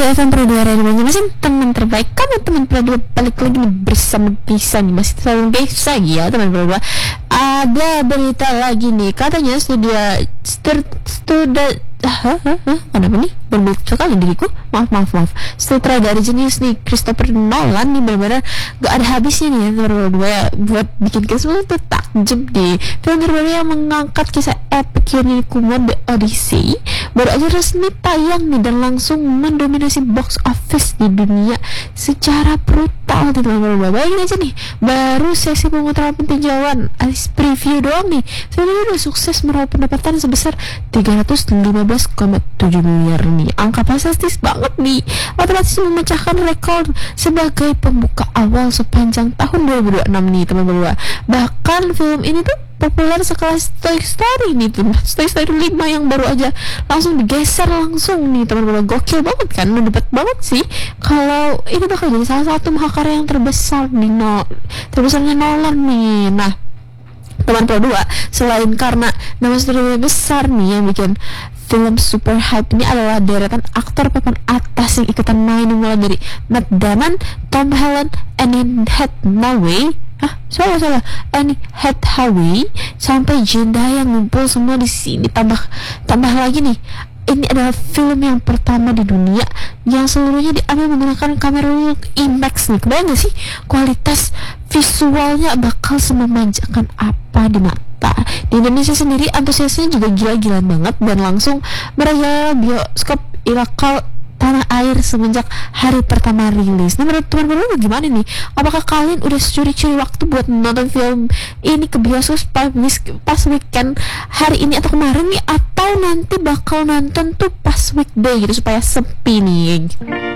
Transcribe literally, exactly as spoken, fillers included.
F M Pro dua Radio Banjarmasin, teman terbaik kamu, teman Pro dua, balik lagi nih bersama Bisa nih, masih selalu Bisa ya teman Pro dua. Ada berita lagi nih, katanya studio stud studio Hah, hah, hah, kenapa nih? Berlucu kali diriku. Maaf, maaf, maaf. Sutradara jenius nih, Christopher Nolan nih, benar-benar gak ada habisnya nih ya, berdua buat bikin kita semua tuh takjub deh. Film terbaru yang mengangkat kisah epic Yuri Kumon The Odyssey baru aja resmi tayang nih dan langsung mendominasi box office di dunia secara brutal nih teman-teman. Bayangin aja nih, baru sesi pemutaran pentinjauan alias preview doang nih, film ini udah sukses meraup pendapatan sebesar tiga ratus lima belas koma tujuh miliar nih. Angka fantastis banget nih, otomatis memecahkan rekor sebagai pembuka awal sepanjang tahun dua ribu dua puluh enam nih teman-teman. Bahkan film ini tuh populer sekelas Toy Story nih tuh, Toy Story lima yang baru aja langsung digeser langsung nih teman-teman. Gokil banget kan, mendebat banget sih kalau ini bakal jadi salah satu mahakarya yang terbesar di no terbesarnya Nolan nih. Nah teman Pro dua, selain karena nama studio besar nih yang bikin film super hype ini adalah deretan aktor papan atas yang ikutan main mulai dari Matt Damon, Tom Holland, Anne Hathaway, ah salah salah Anne Hathaway sampai Zendaya yang ngumpul semua di sini. Tambah tambah lagi nih, ini adalah film yang pertama di dunia yang seluruhnya diambil menggunakan kamera IMAX nih. Kebayang gak sih kualitas visualnya bakal sememanjakan apa di mata? Di Indonesia sendiri antusiasnya juga gila-gilaan banget dan langsung meraih bioskop ilakal tanah air semenjak hari pertama rilis. Nah menurut teman-teman gimana nih? Apakah kalian udah curi-curi waktu buat nonton film ini ke bioskop pas weekend hari ini atau kemarin nih, atau nanti bakal nonton tuh pas weekday gitu supaya sepi nih?